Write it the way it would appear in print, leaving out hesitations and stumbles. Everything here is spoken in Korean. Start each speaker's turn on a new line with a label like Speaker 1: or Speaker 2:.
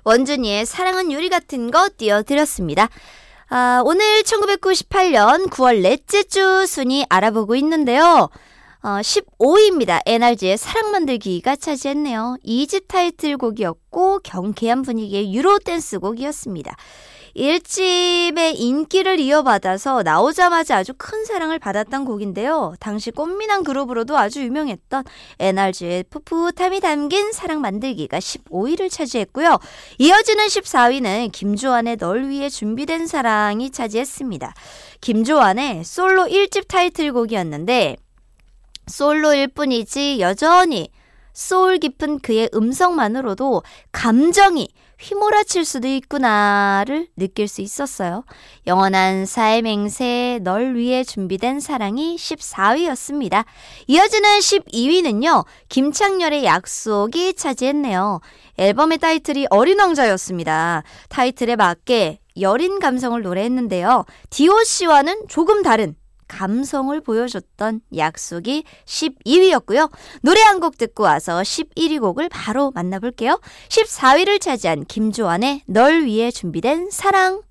Speaker 1: 원준이의 사랑은 유리 같은 거 띄워드렸습니다. 오늘 1998년 9월 넷째 주 순위 알아보고 있는데요. 15위입니다. NRG의 사랑 만들기가 차지했네요. 2집 타이틀곡이었고 경쾌한 분위기의 유로 댄스 곡이었습니다. 1집의 인기를 이어받아서 나오자마자 아주 큰 사랑을 받았던 곡인데요. 당시 꽃미남 그룹으로도 아주 유명했던 NRG의 풋풋함이 담긴 사랑 만들기가 15위를 차지했고요. 이어지는 14위는 김조한의 널 위해 준비된 사랑이 차지했습니다. 김조한의 솔로 1집 타이틀곡이었는데 솔로일 뿐이지 여전히 소울 깊은 그의 음성만으로도 감정이 휘몰아칠 수도 있구나를 느낄 수 있었어요. 영원한 사회맹세 널 위해 준비된 사랑이 14위였습니다. 이어지는 12위는요. 김창렬의 약속이 차지했네요. 앨범의 타이틀이 어린 왕자였습니다. 타이틀에 맞게 여린 감성을 노래했는데요. DOC와는 조금 다른 감성을 보여줬던 약속이 12위였고요. 노래 한 곡 듣고 와서 11위 곡을 바로 만나볼게요. 14위를 차지한 김조한의 널 위해 준비된 사랑.